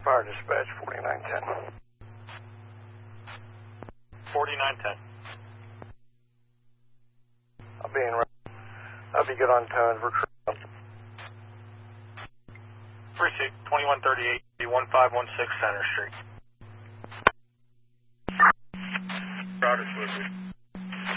Fire dispatch 4910. 4910. I'll be good on time for Trail. Precinct 2138, 1516 Center Street. Roger, Swiftly.